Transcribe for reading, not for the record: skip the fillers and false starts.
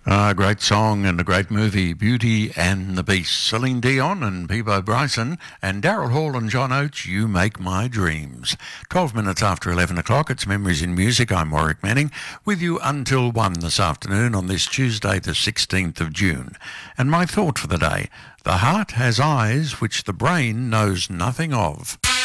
Great song and a great movie, Beauty and the Beast. Celine Dion and Peebo Bryson and Daryl Hall and John Oates, You Make My Dreams. 12 minutes after 11 o'clock, it's Memories in Music. I'm Warwick Manning, with you until 1 this afternoon on this Tuesday the 16th of June. And my thought for the day, the heart has eyes which the brain knows nothing of.